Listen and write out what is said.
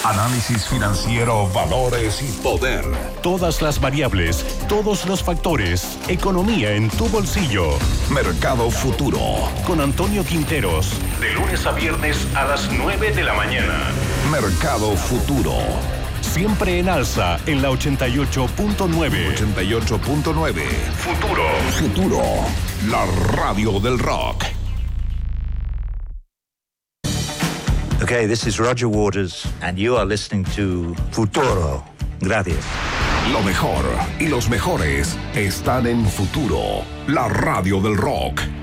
Análisis financiero, valores y poder. Todas las variables, todos los factores. Economía en tu bolsillo. Mercado Futuro. Con Antonio Quinteros. De lunes a viernes a las 9 de la mañana. Mercado Futuro. Siempre en alza en la 88.9. 88.9. Futuro. Futuro. La radio del rock. Okay, this is Roger Waters, and you are listening to Futuro. Gracias. Lo mejor y los mejores están en Futuro, la radio del rock.